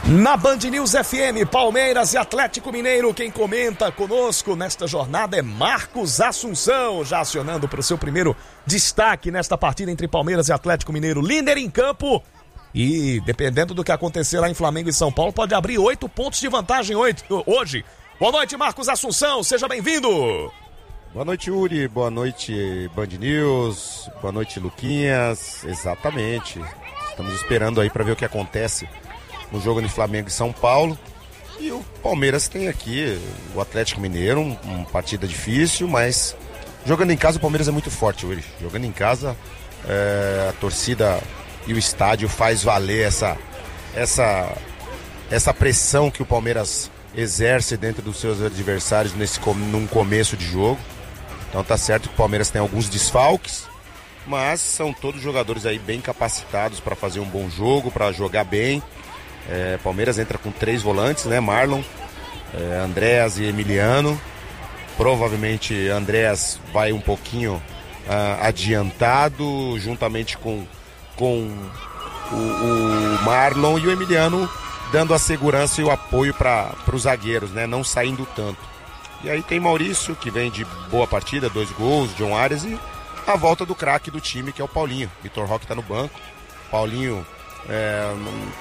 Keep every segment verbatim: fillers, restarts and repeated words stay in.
Na Band News F M, Palmeiras e Atlético Mineiro, quem comenta conosco nesta jornada é Marcos Assunção, já acionando para o seu primeiro destaque nesta partida entre Palmeiras e Atlético Mineiro, líder em campo, e dependendo do que acontecer lá em Flamengo e São Paulo, pode abrir oito pontos de vantagem hoje. Boa noite, Marcos Assunção, seja bem-vindo. Boa noite, Uri, boa noite, Band News, boa noite, Luquinhas, exatamente, estamos esperando aí para ver o que acontece no jogo de Flamengo e São Paulo. E o Palmeiras tem aqui o Atlético Mineiro, um, uma partida difícil, mas jogando em casa o Palmeiras é muito forte hoje. Jogando em casa, é, a torcida e o estádio faz valer essa, essa, essa pressão que o Palmeiras exerce dentro dos seus adversários nesse, num começo de jogo. Então tá certo que o Palmeiras tem alguns desfalques, mas são todos jogadores aí bem capacitados para fazer um bom jogo, para jogar bem. É, Palmeiras entra com três volantes, né? Marlon, é, Andréas e Emiliano. Provavelmente Andréas vai um pouquinho uh, adiantado, juntamente com, com o, o Marlon, e o Emiliano dando a segurança e o apoio para os zagueiros, né? Não saindo tanto. E aí tem Maurício, que vem de boa partida, dois gols, John Arias, e a volta do craque do time, que é o Paulinho. Vitor Roque está no banco. Paulinho é,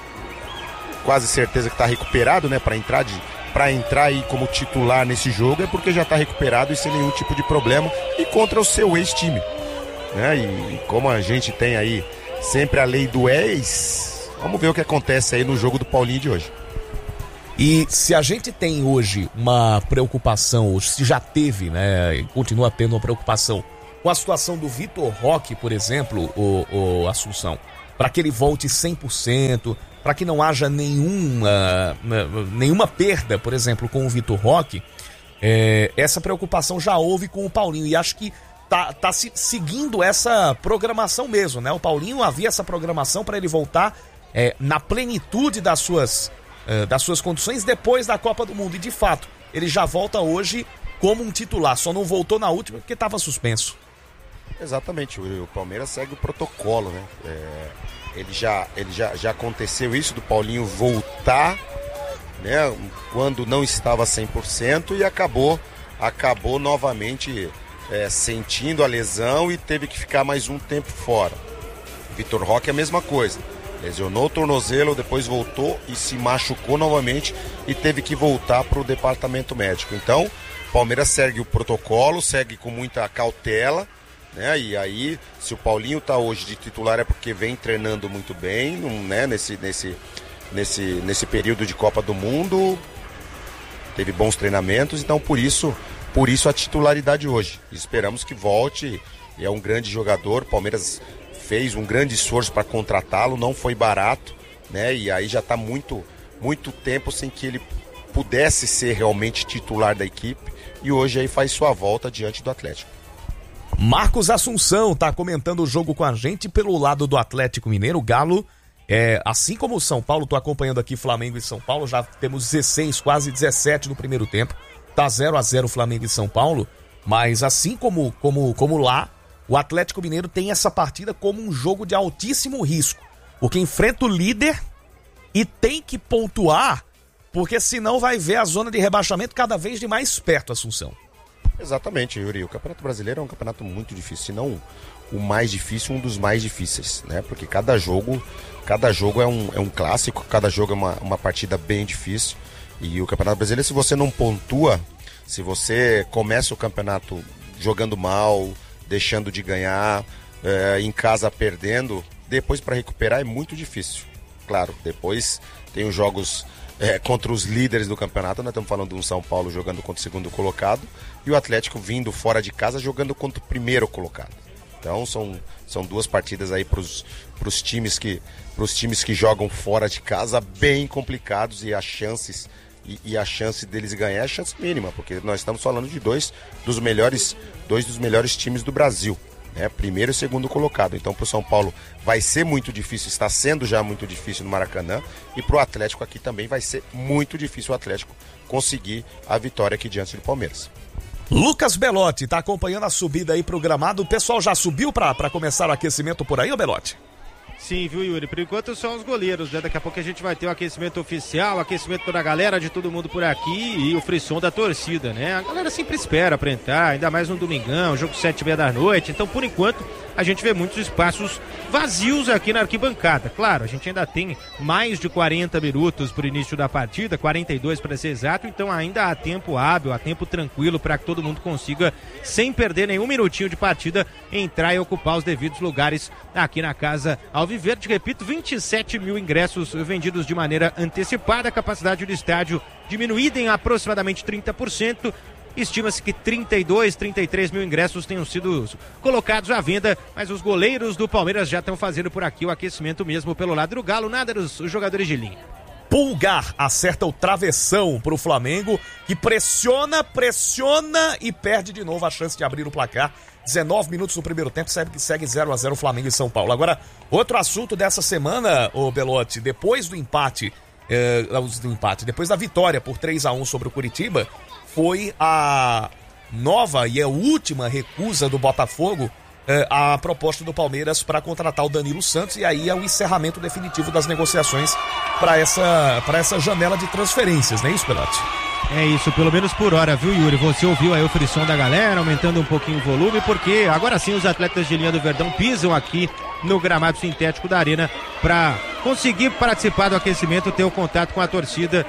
quase certeza que está recuperado, né, para entrar de para entrar aí como titular nesse jogo, é porque já está recuperado e sem nenhum tipo de problema, e contra o seu ex-time, né? E, e como a gente tem aí sempre a lei do ex, vamos ver o que acontece aí no jogo do Paulinho de hoje. E se a gente tem hoje uma preocupação, ou se já teve, né, e continua tendo uma preocupação com a situação do Vitor Roque, por exemplo, o, o Assunção, para que ele volte cem por cento, para que não haja nenhuma, nenhuma perda, por exemplo, com o Vitor Roque, é, essa preocupação já houve com o Paulinho, e acho que tá, tá se, seguindo essa programação mesmo, né? O Paulinho havia essa programação para ele voltar é, na plenitude das suas, é, das suas condições depois da Copa do Mundo, e de fato, ele já volta hoje como um titular, só não voltou na última porque estava suspenso. Exatamente, o Palmeiras segue o protocolo, né? É... Ele, já, ele já, já aconteceu isso do Paulinho voltar, né, quando não estava cem por cento, e acabou, acabou novamente é, sentindo a lesão e teve que ficar mais um tempo fora. Vitor Roque é a mesma coisa, lesionou o tornozelo, depois voltou e se machucou novamente e teve que voltar para o departamento médico. Então, o Palmeiras segue o protocolo, segue com muita cautela, né? E aí, se o Paulinho tá hoje de titular é porque vem treinando muito bem, né? nesse, nesse, nesse, nesse período de Copa do Mundo, teve bons treinamentos, então por isso, por isso a titularidade hoje. Esperamos que volte, é um grande jogador, o Palmeiras fez um grande esforço para contratá-lo, não foi barato, né? E aí já está muito, muito tempo sem que ele pudesse ser realmente titular da equipe, e hoje aí faz sua volta diante do Atlético. Marcos Assunção tá comentando o jogo com a gente pelo lado do Atlético Mineiro. O Galo, é, assim como o São Paulo, tô acompanhando aqui Flamengo e São Paulo, já temos dezesseis, quase dezessete no primeiro tempo, tá zero a zero Flamengo e São Paulo, mas assim como, como, como lá, o Atlético Mineiro tem essa partida como um jogo de altíssimo risco, porque enfrenta o líder e tem que pontuar, porque senão vai ver a zona de rebaixamento cada vez de mais perto, Assunção. Exatamente, Yuri. O Campeonato Brasileiro é um campeonato muito difícil, se não o mais difícil, um dos mais difíceis, né? Porque cada jogo, cada jogo é um, é um clássico, cada jogo é uma, uma partida bem difícil. E o Campeonato Brasileiro, se você não pontua, se você começa o campeonato jogando mal, deixando de ganhar, é, em casa perdendo, depois para recuperar é muito difícil. Claro, depois tem os jogos é, contra os líderes do campeonato, nós estamos falando de um São Paulo jogando contra o segundo colocado, e o Atlético vindo fora de casa jogando contra o primeiro colocado. Então são, são duas partidas aí para os times que, pros times que jogam fora de casa bem complicados, e as chances e, e a chance deles ganhar é a chance mínima, porque nós estamos falando de dois dos melhores, dois dos melhores times do Brasil, né? Primeiro e segundo colocado. Então para o São Paulo vai ser muito difícil, está sendo já muito difícil no Maracanã, e para o Atlético aqui também vai ser muito difícil o Atlético conseguir a vitória aqui diante do Palmeiras. Lucas Belotti tá acompanhando a subida aí pro gramado. O pessoal já subiu para começar o aquecimento por aí, ô Belotti? Sim, viu, Yuri? Por enquanto são os goleiros, né? Daqui a pouco a gente vai ter o aquecimento oficial, o aquecimento da galera, de todo mundo por aqui e o frisson da torcida, né? A galera sempre espera pra entrar, ainda mais no domingão, jogo sete e meia da noite. Então, por enquanto, a gente vê muitos espaços vazios aqui na arquibancada. Claro, a gente ainda tem mais de quarenta minutos pro início da partida, quarenta e dois para ser exato, então ainda há tempo hábil, há tempo tranquilo para que todo mundo consiga, sem perder nenhum minutinho de partida, entrar e ocupar os devidos lugares aqui na Casa Alviverde. Repito, vinte e sete mil ingressos vendidos de maneira antecipada, a capacidade do estádio diminuída em aproximadamente trinta por cento. Estima-se que trinta e dois, trinta e três mil ingressos tenham sido colocados à venda, mas os goleiros do Palmeiras já estão fazendo por aqui o aquecimento mesmo pelo lado do Galo, nada dos jogadores de linha. Pulgar acerta o travessão pro Flamengo, que pressiona, pressiona e perde de novo a chance de abrir o placar. dezenove minutos no primeiro tempo, segue, segue zero a zero Flamengo e São Paulo. Agora, outro assunto dessa semana, ô Belotti, depois do empate, eh, do empate, depois da vitória por três a um sobre o Curitiba, foi a nova e a última recusa do Botafogo eh, à proposta do Palmeiras para contratar o Danilo Santos, e aí é o encerramento definitivo das negociações para essa, para essa janela de transferências, não é isso, Belotti? É isso, pelo menos por hora, viu, Yuri? Você ouviu aí o frisson da galera, aumentando um pouquinho o volume, porque agora sim os atletas de linha do Verdão pisam aqui no gramado sintético da Arena para conseguir participar do aquecimento, ter o contato com a torcida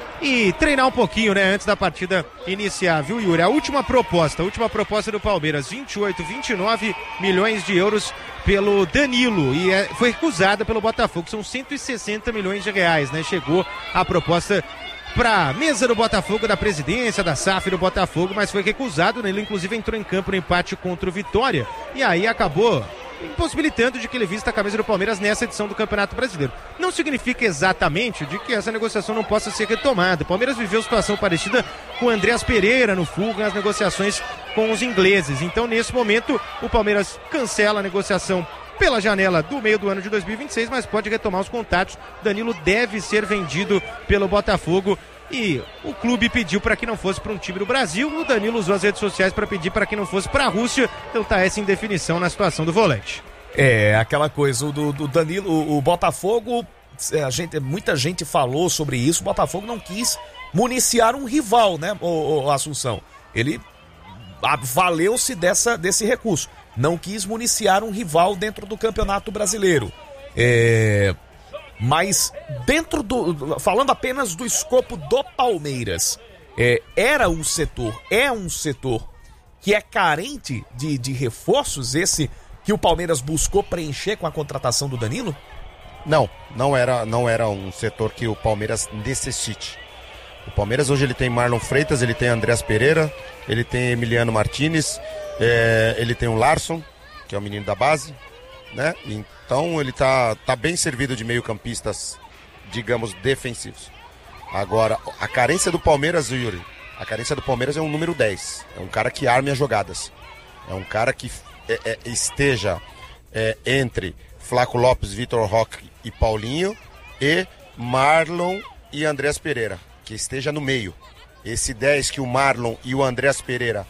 e treinar um pouquinho, né, antes da partida iniciar, viu, Yuri? A última proposta, a última proposta do Palmeiras, vinte e oito, vinte e nove milhões de euros pelo Danilo, e é, foi recusada pelo Botafogo, são cento e sessenta milhões de reais, né? Chegou a proposta para mesa do Botafogo, da presidência, da S A F do Botafogo, mas foi recusado, né? Ele inclusive entrou em campo no empate contra o Vitória, e aí acabou impossibilitando de que ele vista a camisa do Palmeiras nessa edição do Campeonato Brasileiro. Não significa exatamente de que essa negociação não possa ser retomada. O Palmeiras viveu situação parecida com o Andreas Pereira no Fulham nas negociações com os ingleses. Então, nesse momento, o Palmeiras cancela a negociação pela janela do meio do ano de dois mil e vinte e seis, mas pode retomar os contatos. Danilo deve ser vendido pelo Botafogo e o clube pediu para que não fosse para um time do Brasil. O Danilo usou as redes sociais para pedir para que não fosse para a Rússia. Então tá essa indefinição na situação do volante. É, aquela coisa do, do Danilo, o, o Botafogo, a gente, muita gente falou sobre isso. O Botafogo não quis municiar um rival, né, o, o Assunção? Ele valeu-se dessa, desse recurso. Não quis municiar um rival dentro do Campeonato Brasileiro. É... Mas dentro do... Falando apenas do escopo do Palmeiras, é, era um setor, é um setor que é carente de, de reforços, esse que o Palmeiras buscou preencher com a contratação do Danilo? Não, não era, não era um setor que o Palmeiras necessite. O Palmeiras hoje ele tem Marlon Freitas, ele tem Andreas Pereira, ele tem Emiliano Martinez, é, ele tem o Larson, que é o menino da base, né? Então ele tá, tá bem servido de meio-campistas, digamos, defensivos. Agora, a carência do Palmeiras, Yuri, a carência do Palmeiras é um número dez. É um cara que arme as jogadas. É um cara que é, é, esteja é, entre Flaco Lopes, Vitor Roque e Paulinho, e Marlon e Andreas Pereira, que esteja no meio. Esse dez que o Marlon e o Andreas Pereira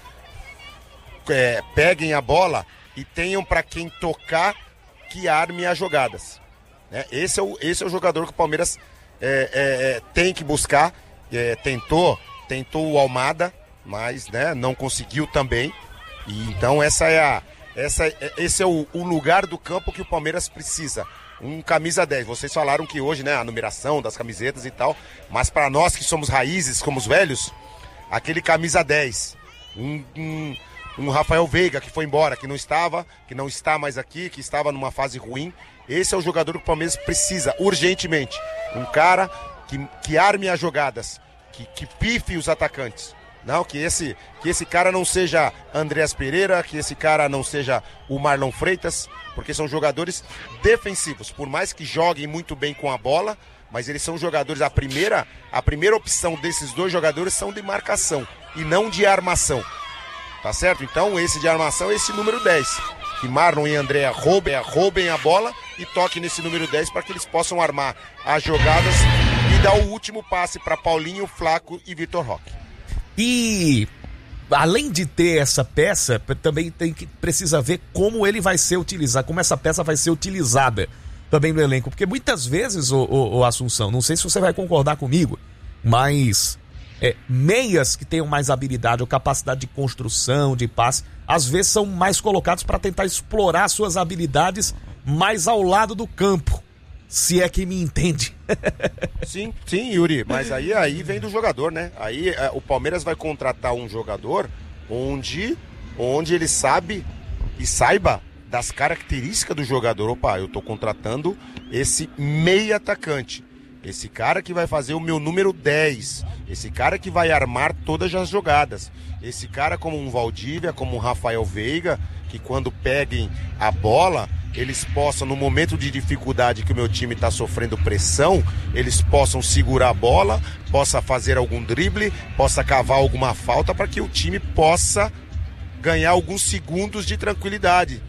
é, peguem a bola e tenham para quem tocar, que arme as jogadas, né? Esse é o, esse é o jogador que o Palmeiras é, é, tem que buscar. É, tentou, tentou o Almada, mas, né, não conseguiu também. E então essa é a, essa, esse é o, o lugar do campo que o Palmeiras precisa. Um camisa dez. Vocês falaram que hoje, né, a numeração das camisetas e tal, mas para nós que somos raízes, como os velhos, aquele camisa dez, um, um Um Rafael Veiga que foi embora, que não estava, que não está mais aqui, que estava numa fase ruim. Esse é o jogador que o Palmeiras precisa, urgentemente. Um cara que, que arme as jogadas, que, que pife os atacantes. Não, que esse, que esse cara não seja Andreas Pereira, que esse cara não seja o Marlon Freitas, porque são jogadores defensivos. Por mais que joguem muito bem com a bola, mas eles são jogadores, a primeira, a primeira opção desses dois jogadores são de marcação e não de armação. Tá certo? Então esse de armação é esse número dez. Que Marlon e André roubem, roubem a bola e toquem nesse número dez para que eles possam armar as jogadas e dar o último passe para Paulinho, Flaco e Vitor Roque. E além de ter essa peça, também tem que, precisa ver como ele vai ser utilizado, como essa peça vai ser utilizada. também no elenco, porque muitas vezes, o, o, o Assunção, não sei se você vai concordar comigo, mas é, meias que tenham mais habilidade ou capacidade de construção, de passe, às vezes são mais colocados para tentar explorar suas habilidades mais ao lado do campo, se é que me entende. Sim, sim, Yuri, mas aí, aí vem do jogador, né? Aí é, o Palmeiras vai contratar um jogador onde, onde ele sabe e saiba das características do jogador. Opa, eu tô contratando esse meia atacante, esse cara que vai fazer o meu número dez, esse cara que vai armar todas as jogadas, esse cara como um Valdívia, como um Rafael Veiga, que quando peguem a bola, eles possam, no momento de dificuldade que o meu time está sofrendo pressão, eles possam segurar a bola, possa fazer algum drible, possa cavar alguma falta para que o time possa ganhar alguns segundos de tranquilidade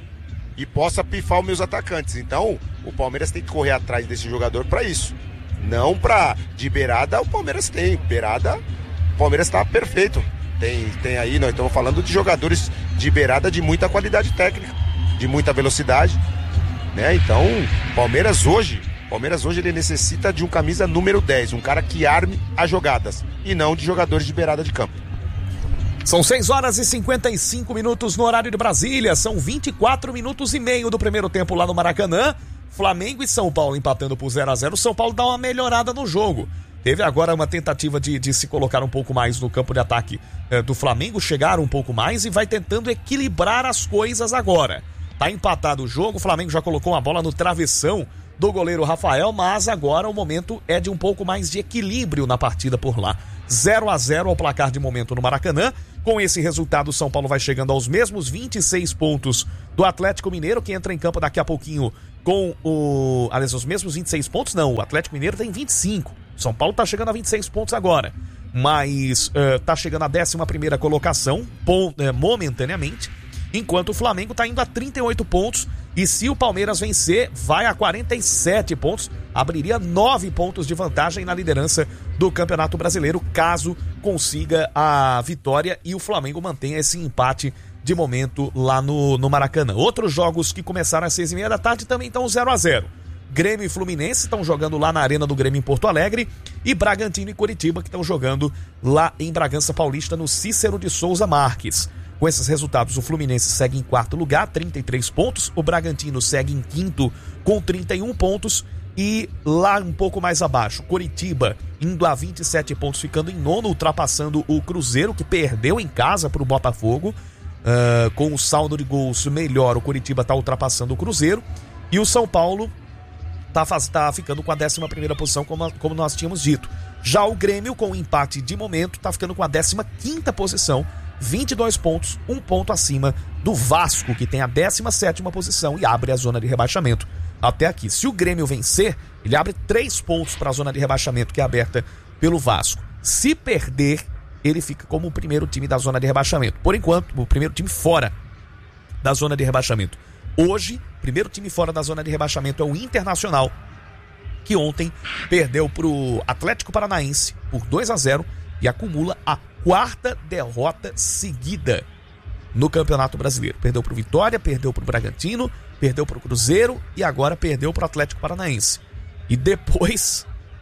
e possa pifar os meus atacantes. Então, o Palmeiras tem que correr atrás desse jogador para isso. Não para de beirada, o Palmeiras tem. Beirada, o Palmeiras está perfeito. Tem, tem aí, nós estamos falando de jogadores de beirada de muita qualidade técnica, de muita velocidade, né? Então, Palmeiras hoje, Palmeiras hoje ele necessita de um camisa número dez, um cara que arme as jogadas e não de jogadores de beirada de campo. São seis horas e cinquenta e cinco minutos no horário de Brasília, são vinte e quatro minutos e meio do primeiro tempo lá no Maracanã. Flamengo e São Paulo empatando por zero a zero. São Paulo dá uma melhorada no jogo. Teve agora uma tentativa de, de se colocar um pouco mais no campo de ataque eh, do Flamengo, chegar um pouco mais e vai tentando equilibrar as coisas agora. Tá empatado o jogo, o Flamengo já colocou uma bola no travessão do goleiro Rafael, mas agora o momento é de um pouco mais de equilíbrio na partida por lá. zero a zero ao placar de momento no Maracanã. Com esse resultado, o São Paulo vai chegando aos mesmos vinte e seis pontos do Atlético Mineiro, que entra em campo daqui a pouquinho com o... Aliás, os mesmos vinte e seis pontos, não, o Atlético Mineiro tem vinte e cinco. São Paulo tá chegando a vinte e seis pontos agora, mas uh, tá chegando à décima primeira colocação, pon, uh, momentaneamente, enquanto o Flamengo tá indo a trinta e oito pontos, e se o Palmeiras vencer, vai a quarenta e sete pontos, abriria nove pontos de vantagem na liderança do Campeonato Brasileiro, caso consiga a vitória e o Flamengo mantenha esse empate de momento lá no, no Maracanã. Outros jogos que começaram às seis e meia da tarde também estão zero a zero. Grêmio e Fluminense estão jogando lá na Arena do Grêmio em Porto Alegre, e Bragantino e Curitiba que estão jogando lá em Bragança Paulista no Cícero de Souza Marques. Com esses resultados, o Fluminense segue em quarto lugar, trinta e três pontos, o Bragantino segue em quinto com trinta e um pontos, e lá um pouco mais abaixo, Curitiba indo a vinte e sete pontos, ficando em nono, ultrapassando o Cruzeiro, que perdeu em casa para o Botafogo. Uh, com o saldo de gols melhor, o Curitiba está ultrapassando o Cruzeiro, e o São Paulo Tá, tá ficando com a décima primeira posição, como, como nós tínhamos dito. Já o Grêmio, com o empate de momento, tá ficando com a décima quinta posição, vinte e dois pontos, um ponto acima do Vasco, que tem a décima sétima posição e abre a zona de rebaixamento. Até aqui, se o Grêmio vencer, ele abre três pontos para a zona de rebaixamento, que é aberta pelo Vasco. Se perder, ele fica como o primeiro time da zona de rebaixamento. Por enquanto, o primeiro time fora da zona de rebaixamento. Hoje, o primeiro time fora da zona de rebaixamento é o Internacional, que ontem perdeu para o Atlético Paranaense por dois a zero e acumula a quarta derrota seguida no Campeonato Brasileiro. Perdeu para o Vitória, perdeu para o Bragantino, perdeu para o Cruzeiro e agora perdeu para o Atlético Paranaense. E depois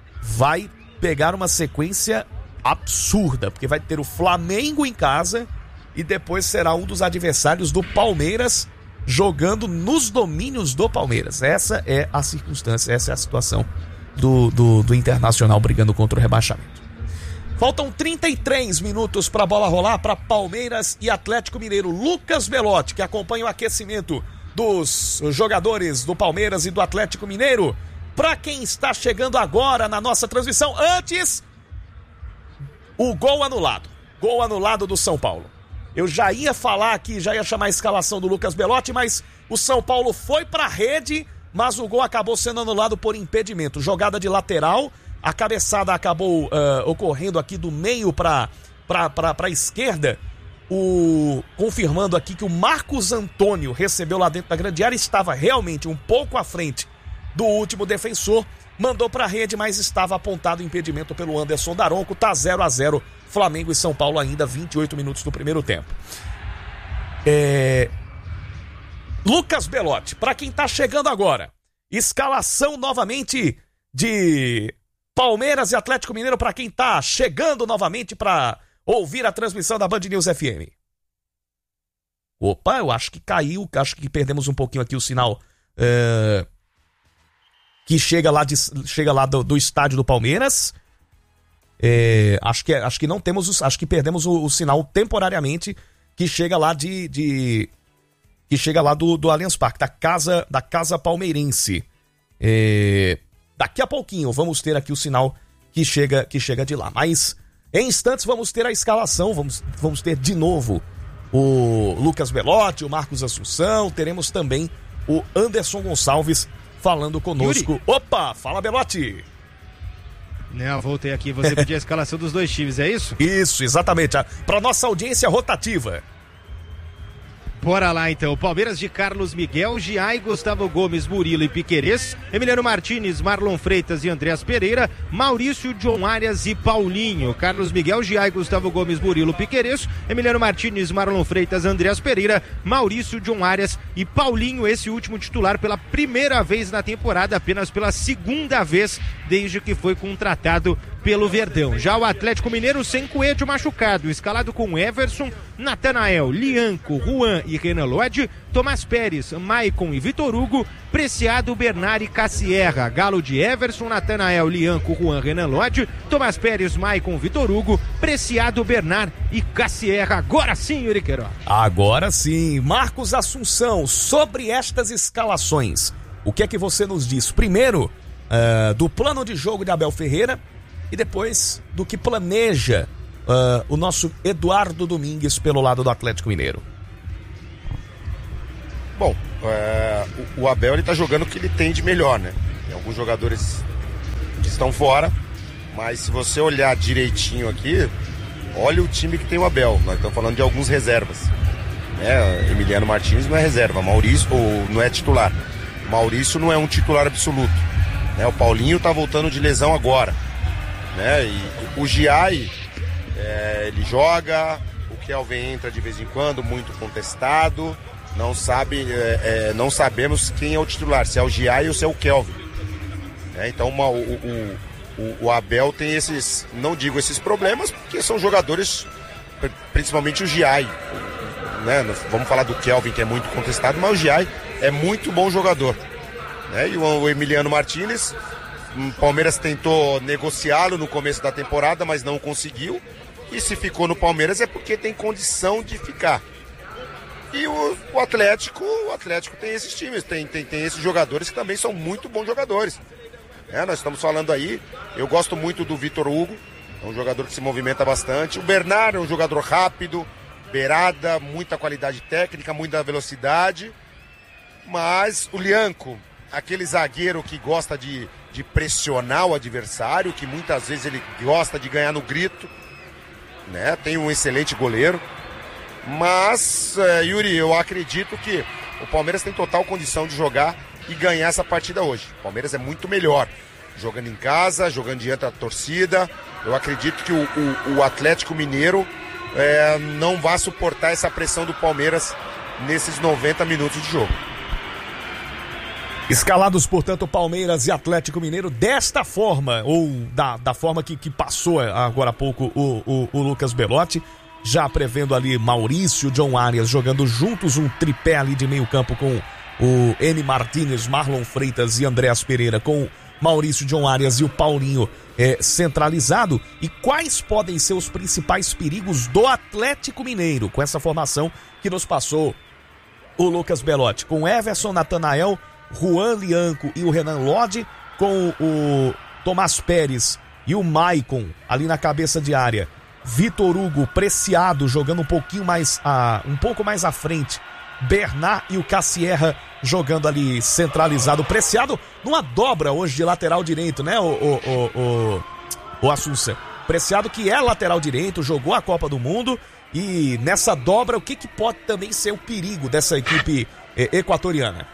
vai pegar uma sequência absurda, porque vai ter o Flamengo em casa e depois será um dos adversários do Palmeiras, jogando nos domínios do Palmeiras. Essa é a circunstância, essa é a situação do, do, do Internacional brigando contra o rebaixamento. Faltam trinta e três minutos para a bola rolar para Palmeiras e Atlético Mineiro. Lucas Belotti, que acompanha o aquecimento dos jogadores do Palmeiras e do Atlético Mineiro. Para quem está chegando agora na nossa transmissão, antes, o gol anulado. Gol anulado do São Paulo. Eu já ia falar aqui, já ia chamar a escalação do Lucas Belotti, mas o São Paulo foi para a rede, mas o gol acabou sendo anulado por impedimento. Jogada de lateral, a cabeçada acabou uh, ocorrendo aqui do meio para a esquerda, o, confirmando aqui que o Marcos Antônio recebeu lá dentro da grande área, estava realmente um pouco à frente do último defensor, mandou para a rede, mas estava apontado impedimento pelo Anderson Daronco. Tá zero a zero, Flamengo e São Paulo ainda, vinte e oito minutos do primeiro tempo. É... Lucas Belotti, para quem tá chegando agora, escalação novamente de Palmeiras e Atlético Mineiro para quem tá chegando novamente para ouvir a transmissão da Band News F M. Opa, eu acho que caiu, acho que perdemos um pouquinho aqui o sinal uh, que chega lá, de, chega lá do, do estádio do Palmeiras. É, acho, que, acho que não temos, os, acho que perdemos o, o sinal temporariamente que chega lá de, de que chega lá do, do Allianz Parque, da casa, da casa palmeirense. É, daqui a pouquinho vamos ter aqui o sinal que chega, que chega de lá, mas em instantes vamos ter a escalação, vamos, vamos ter de novo o Lucas Belotti, o Marcos Assunção, teremos também o Anderson Gonçalves falando conosco. Yuri. Opa, fala Belotti! Não, voltei aqui, você pediu a escalação dos dois times, é isso? Isso, exatamente, para nossa audiência rotativa. Bora lá então, Palmeiras de Carlos Miguel, Giai, Gustavo Gomes, Murilo e Piquerez, Emiliano Martins, Marlon Freitas e Andreas Pereira, Maurício, John Arias e Paulinho. Carlos Miguel, Giai, Gustavo Gomes, Murilo, Piquerez, Emiliano Martins, Marlon Freitas, Andreas Pereira, Maurício, John Arias e Paulinho, esse último titular pela primeira vez na temporada, apenas pela segunda vez desde que foi contratado pelo Verdão. Já o Atlético Mineiro sem Coelho machucado, escalado com Everson, Natanael, Lianco, Juan e Renan Lodge, Tomás Pérez, Maicon e Vitor Hugo, Preciado, Bernard e Cassierra. Galo de Everson, Natanael, Lianco, Juan, Renan Lodge, Tomás Pérez, Maicon, Vitor Hugo, Preciado, Bernard e Cassierra. Agora sim, Yuri Queiroz. Agora sim. Marcos Assunção, sobre estas escalações, o que é que você nos diz? Primeiro, uh, do plano de jogo de Abel Ferreira, e depois do que planeja uh, o nosso Eduardo Domingues pelo lado do Atlético Mineiro. Bom, é, o, o Abel ele tá jogando o que ele tem de melhor, né? Tem alguns jogadores que estão fora, mas se você olhar direitinho aqui, olha o time que tem o Abel. Nós estamos falando de alguns reservas, né? Emiliano Martins não é reserva, Maurício ou não é titular. Maurício não é um titular absoluto, né? O Paulinho tá voltando de lesão agora, né? E o Giai, é, ele joga, o Kelvin entra de vez em quando, muito contestado, não sabe, é, é, não sabemos quem é o titular, se é o Giai ou se é o Kelvin, é, então uma, o, o, o, o Abel tem esses, não digo esses problemas, porque são jogadores, principalmente o Giai, né? Vamos falar do Kelvin, que é muito contestado, mas o Giai é muito bom jogador, né? E o, o Emiliano Martins, o Palmeiras tentou negociá-lo no começo da temporada, mas não conseguiu. E se ficou no Palmeiras é porque tem condição de ficar. E o, o Atlético, o Atlético tem esses times, tem, tem, tem esses jogadores que também são muito bons jogadores. É, nós estamos falando aí, eu gosto muito do Vitor Hugo, é um jogador que se movimenta bastante. O Bernard é um jogador rápido, beirada, muita qualidade técnica, muita velocidade. Mas o Lianco, aquele zagueiro que gosta de, de pressionar o adversário, que muitas vezes ele gosta de ganhar no grito, né? Tem um excelente goleiro. Mas, é, Yuri, eu acredito que o Palmeiras tem total condição de jogar e ganhar essa partida hoje. O Palmeiras é muito melhor jogando em casa, jogando diante da torcida. Eu acredito que o, o, o Atlético Mineiro é, não vai suportar essa pressão do Palmeiras nesses noventa minutos de jogo. Escalados, portanto, Palmeiras e Atlético Mineiro desta forma, ou da, da forma que, que passou agora há pouco o, o, o Lucas Belotti, já prevendo ali Maurício, John Arias jogando juntos, um tripé ali de meio campo com o N. Martins, Marlon Freitas e Andreas Pereira, com Maurício, John Arias e o Paulinho é, centralizado. E quais podem ser os principais perigos do Atlético Mineiro com essa formação que nos passou o Lucas Belotti, com Everson, Natanael, Juan, Lianco e o Renan Lodge, com o Tomás Pérez e o Maicon ali na cabeça de área, Vitor Hugo, Preciado jogando um pouquinho mais a, um pouco mais à frente, Bernard e o Cassierra jogando ali centralizado. Preciado numa dobra hoje de lateral direito, né, o, o, o, o, o Assunção? Preciado que é lateral direito, jogou a Copa do Mundo, e nessa dobra o que, que pode também ser o perigo dessa equipe eh, equatoriana?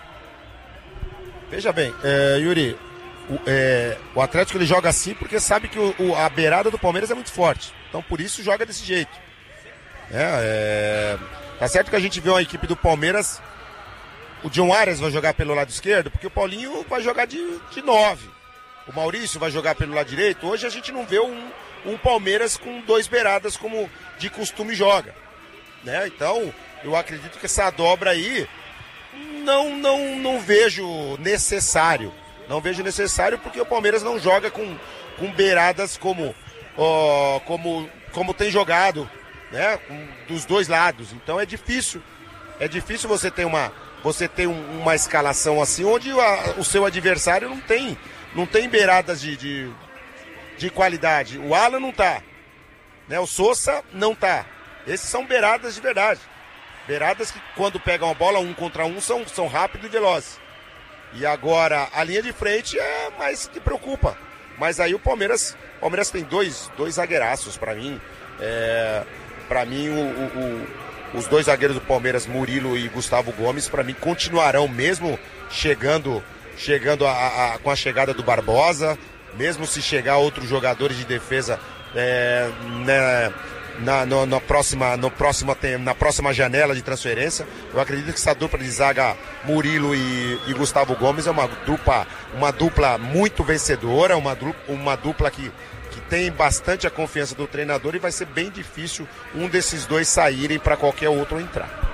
Veja bem, é, Yuri, o, é, o Atlético ele joga assim porque sabe que o, o, a beirada do Palmeiras é muito forte. Então por isso joga desse jeito. É, é, tá certo que a gente vê uma equipe do Palmeiras o John Arias vai jogar pelo lado esquerdo, porque o Paulinho vai jogar de, de nove. O Maurício vai jogar pelo lado direito. Hoje a gente não vê um, um Palmeiras com dois beiradas como de costume joga, né? Então, eu acredito que essa dobra aí não, não, não vejo necessário. Não vejo necessário porque o Palmeiras não joga com, com beiradas como, ó, como, como tem jogado, né? Com, dos dois lados. Então é difícil. É difícil você ter uma, você ter um, uma escalação assim, onde a, o seu adversário não tem, não tem beiradas de, de, de qualidade. O Alan não tá, né? O Sousa não tá. Esses são beiradas de verdade. Beiradas que quando pegam a bola um contra um são, são rápidos e velozes. E agora a linha de frente é mais que preocupa. Mas aí o Palmeiras, o Palmeiras tem dois, dois zagueiraços para mim. É, para mim o, o, o, os dois zagueiros do Palmeiras, Murilo e Gustavo Gomes, para mim continuarão mesmo chegando, chegando a, a, com a chegada do Barbosa, mesmo se chegar outros jogadores de defesa é, né, Na, no, na, próxima, no próxima, na próxima janela de transferência. Eu acredito que essa dupla de zaga Murilo e, e Gustavo Gomes é uma dupla, uma dupla muito vencedora, uma, uma dupla que, que tem bastante a confiança do treinador e vai ser bem difícil um desses dois saírem para qualquer outro entrar.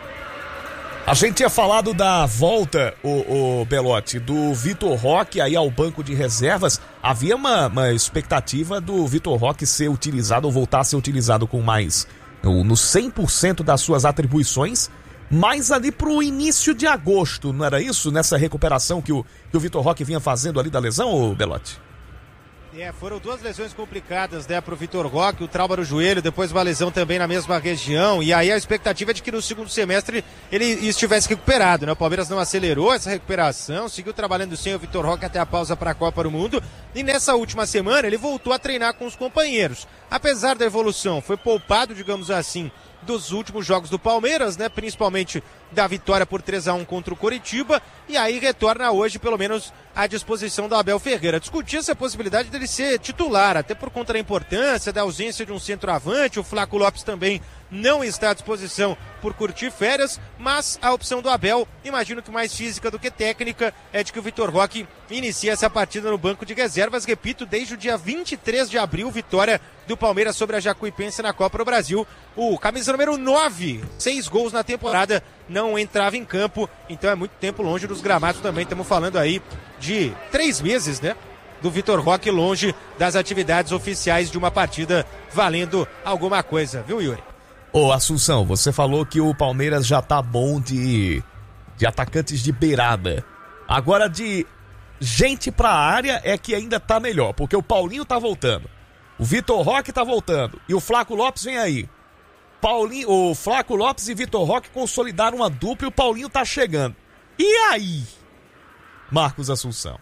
A gente tinha falado da volta, o, o Belotti, do Vitor Roque aí ao banco de reservas. Havia uma, uma expectativa do Vitor Roque ser utilizado ou voltar a ser utilizado com mais, no cem por cento das suas atribuições, mas ali pro início de agosto, não era isso? Nessa recuperação que o, que o Vitor Roque vinha fazendo ali da lesão, ô Belotti? É, foram duas lesões complicadas, né, pro Vitor Roque, o trauma no joelho, depois uma lesão também na mesma região, e aí a expectativa é de que no segundo semestre ele estivesse recuperado, né, o Palmeiras não acelerou essa recuperação, seguiu trabalhando sem o Vitor Roque até a pausa para a Copa do Mundo, e nessa última semana ele voltou a treinar com os companheiros. Apesar da evolução, foi poupado, digamos assim, dos últimos jogos do Palmeiras, né, principalmente da vitória por três a um contra o Coritiba, e aí retorna hoje, pelo menos, à disposição do Abel Ferreira. Discutia-se a possibilidade dele ser titular, até por conta da importância da ausência de um centroavante. O Flaco Lopes também não está à disposição por curtir férias, mas a opção do Abel, imagino que mais física do que técnica, é de que o Vitor Roque inicie essa partida no banco de reservas, repito, desde o dia vinte e três de abril, vitória do Palmeiras sobre a Jacuipense na Copa do Brasil. O camisa número nove, seis gols na temporada, não entrava em campo, então é muito tempo longe dos gramados também, estamos falando aí de três meses, né, do Vitor Roque longe das atividades oficiais de uma partida valendo alguma coisa, viu, Yuri? Ô, Assunção, você falou que o Palmeiras já tá bom de, de atacantes de beirada. Agora de gente pra área é que ainda tá melhor, porque o Paulinho tá voltando, o Vitor Roque tá voltando e o Flaco Lopes vem aí. Paulinho, o Flaco Lopes e Vitor Roque consolidaram uma dupla e o Paulinho tá chegando. E aí, Marcos Assunção?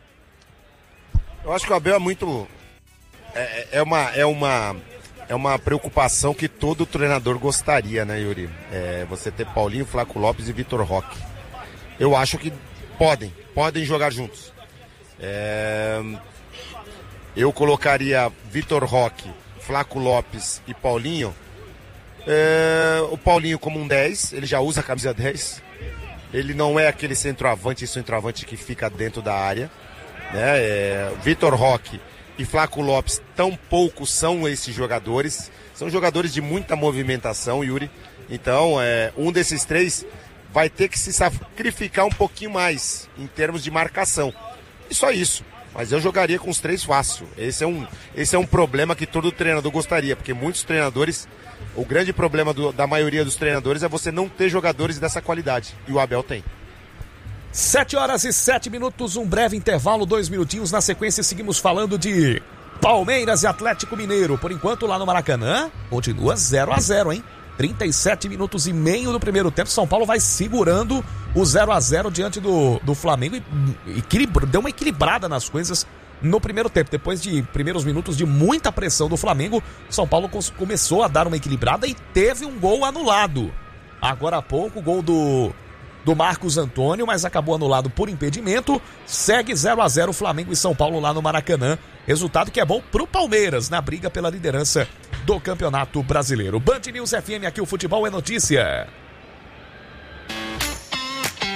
Eu acho que o Abel é muito... É, é, uma, é, uma, é uma preocupação que todo treinador gostaria, né, Yuri? É, você ter Paulinho, Flaco Lopes e Vitor Roque. Eu acho que podem, podem jogar juntos. É, eu colocaria Vitor Roque, Flaco Lopes e Paulinho. É, o Paulinho como um dez, ele já usa a camisa dez. Ele não é aquele centroavante, centroavante que fica dentro da área, né? É, Vitor Roque e Flaco Lopes tão pouco são esses jogadores. São jogadores de muita movimentação, Yuri. Então, é, um desses três vai ter que se sacrificar um pouquinho mais em termos de marcação. E só isso. Mas eu jogaria com os três fácil. Esse é um, esse é um problema que todo treinador gostaria, porque muitos treinadores... O grande problema do, da maioria dos treinadores é você não ter jogadores dessa qualidade. E o Abel tem. Sete horas e sete minutos, um breve intervalo, dois minutinhos. Na sequência, seguimos falando de Palmeiras e Atlético Mineiro. Por enquanto, lá no Maracanã, continua zero a zero, hein? trinta e sete minutos e meio do primeiro tempo. São Paulo vai segurando o zero a zero diante do, do Flamengo e equilibra, deu uma equilibrada nas coisas no primeiro tempo. Depois de primeiros minutos de muita pressão do Flamengo, São Paulo começou a dar uma equilibrada e teve um gol anulado. Agora há pouco, o gol do, do Marcos Antônio, mas acabou anulado por impedimento. Segue zero a zero Flamengo e São Paulo lá no Maracanã. Resultado que é bom pro Palmeiras na briga pela liderança do Campeonato Brasileiro. Band News F M, aqui o futebol é notícia.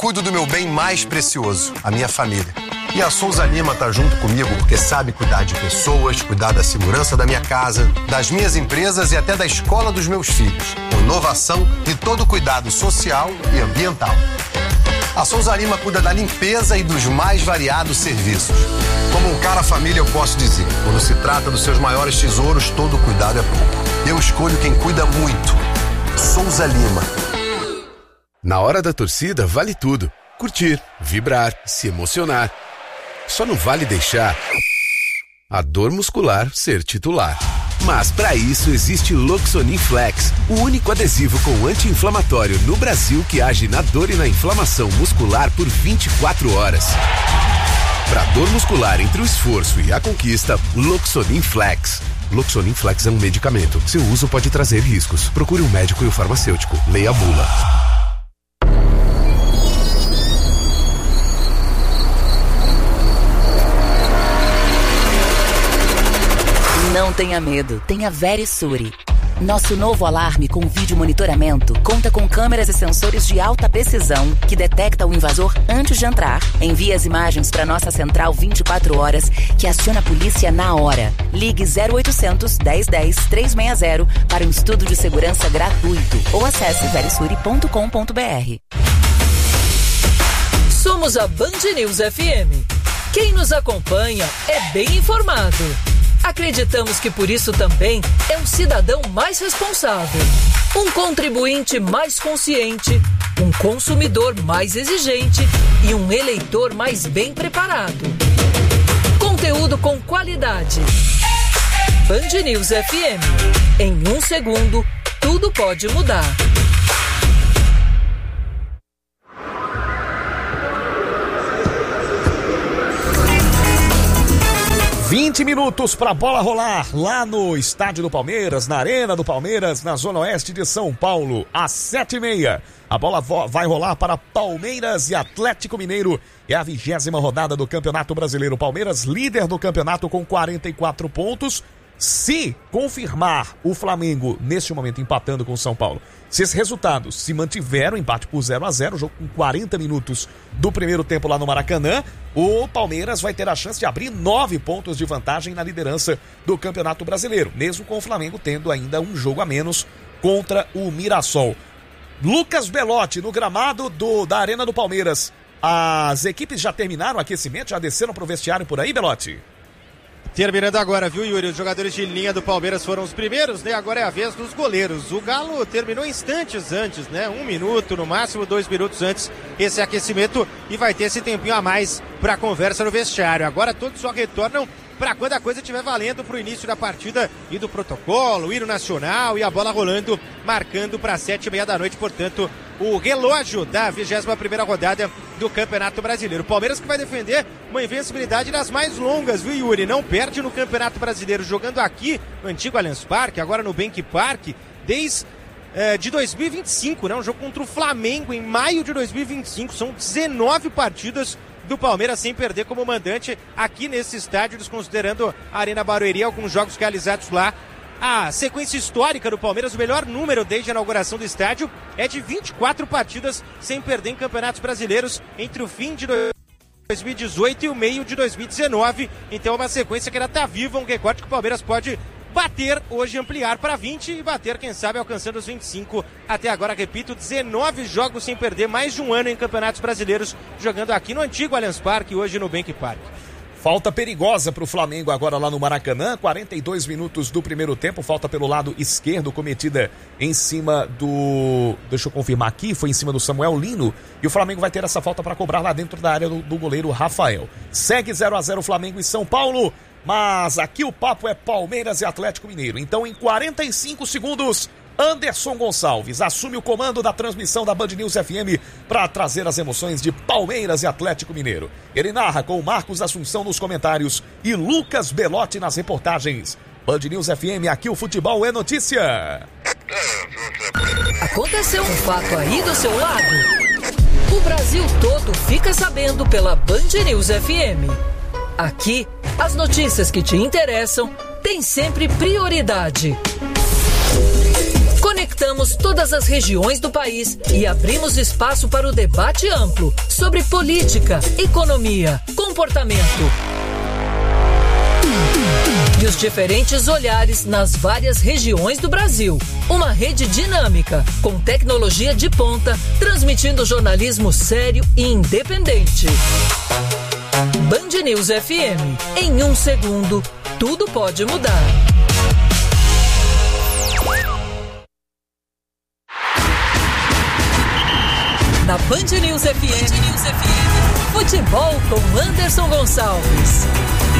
cuido do meu bem mais precioso, a minha família. E a Souza Lima tá junto comigo porque sabe cuidar de pessoas, cuidar da segurança da minha casa, das minhas empresas e até da escola dos meus filhos. Com inovação e todo cuidado social e ambiental. A Souza Lima cuida da limpeza e dos mais variados serviços. Como um cara família, eu posso dizer, quando se trata dos seus maiores tesouros, todo cuidado é pouco. Eu escolho quem cuida muito. Souza Lima. Na hora da torcida, vale tudo. Curtir, vibrar, se emocionar. Só não vale deixar a dor muscular ser titular. Mas para isso existe Loxonin Flex, o único adesivo com anti-inflamatório no Brasil que age na dor e na inflamação muscular por vinte e quatro horas. Para dor muscular entre o esforço e a conquista, Loxonin Flex. Loxonin Flex é um medicamento. Seu uso pode trazer riscos. Procure um médico e o farmacêutico. Leia a bula. Não tenha medo, tenha Verisure. Nosso novo alarme com vídeo monitoramento conta com câmeras e sensores de alta precisão que detecta o invasor antes de entrar. Envia as imagens para nossa central vinte e quatro horas, que aciona a polícia na hora. Ligue zero oitocentos, dez dez, trezentos e sessenta para um estudo de segurança gratuito ou acesse verisure ponto com ponto b r. Somos a Band News F M. Quem nos acompanha é bem informado. Acreditamos que por isso também é um cidadão mais responsável, um contribuinte mais consciente, um consumidor mais exigente e um eleitor mais bem preparado. Conteúdo com qualidade. Band News F M. Em um segundo, tudo pode mudar. vinte minutos para a bola rolar lá no estádio do Palmeiras, na Arena do Palmeiras, na Zona Oeste de São Paulo, às sete e meia. A bola vai rolar para Palmeiras e Atlético Mineiro. É a vigésima rodada do Campeonato Brasileiro. Palmeiras líder do campeonato com quarenta e quatro pontos. Se confirmar o Flamengo, neste momento, empatando com o São Paulo, se esses resultados se mantiveram, empate por zero a zero, jogo com quarenta minutos do primeiro tempo lá no Maracanã, o Palmeiras vai ter a chance de abrir nove pontos de vantagem na liderança do Campeonato Brasileiro, mesmo com o Flamengo tendo ainda um jogo a menos contra o Mirassol. Lucas Belotti, no gramado do, da Arena do Palmeiras. As equipes já terminaram o aquecimento, já desceram para o vestiário por aí, Belotti? Terminando agora, viu, Yuri? Os jogadores de linha do Palmeiras foram os primeiros, né? Agora é a vez dos goleiros. O Galo terminou instantes antes, né? Um minuto, no máximo dois minutos antes, esse aquecimento, e vai ter esse tempinho a mais para conversa no vestiário. Agora todos só retornam para quando a coisa estiver valendo para o início da partida e do protocolo, o hino nacional e a bola rolando, marcando para sete e meia da noite, portanto, o relógio da vigésima primeira rodada do Campeonato Brasileiro. O Palmeiras que vai defender uma invencibilidade das mais longas, viu, Yuri? Não perde no Campeonato Brasileiro, jogando aqui no antigo Allianz Parque, agora no Bank Park, desde eh, de dois mil e vinte e cinco, né? Um jogo contra o Flamengo em maio de dois mil e vinte e cinco, são dezenove partidas do Palmeiras sem perder como mandante aqui nesse estádio, desconsiderando a Arena Barueri, alguns jogos realizados lá. A sequência histórica do Palmeiras, o melhor número desde a inauguração do estádio, é de vinte e quatro partidas sem perder em campeonatos brasileiros entre o fim de dois mil e dezoito e o meio de dois mil e dezenove. Então é uma sequência que ainda está viva, um recorde que o Palmeiras pode bater hoje, ampliar para vinte e bater, quem sabe, alcançando os vinte e cinco. Até agora, repito, dezenove jogos sem perder, mais de um ano em campeonatos brasileiros, jogando aqui no antigo Allianz Parque e hoje no Bank Park. Falta perigosa para o Flamengo agora lá no Maracanã, quarenta e dois minutos do primeiro tempo, falta pelo lado esquerdo cometida em cima do, deixa eu confirmar aqui, foi em cima do Samuel Lino, e o Flamengo vai ter essa falta para cobrar lá dentro da área do, do goleiro Rafael. Segue zero a zero Flamengo e São Paulo, mas aqui o papo é Palmeiras e Atlético Mineiro. Então em quarenta e cinco segundos, Anderson Gonçalves assume o comando da transmissão da Band News F M para trazer as emoções de Palmeiras e Atlético Mineiro. Ele narra com Marcos Assunção nos comentários e Lucas Belotti nas reportagens. Band News F M, aqui o futebol é notícia. Aconteceu um fato aí do seu lado? O Brasil todo fica sabendo pela Band News F M. Aqui, as notícias que te interessam têm sempre prioridade. Conexão Conectamos todas as regiões do país e abrimos espaço para o debate amplo sobre política, economia, comportamento e os diferentes olhares nas várias regiões do Brasil. Uma rede dinâmica, com tecnologia de ponta, transmitindo jornalismo sério e independente. Band News F M. Em um segundo, tudo pode mudar. Na Band News F M, Band News F M. Futebol com Anderson Gonçalves.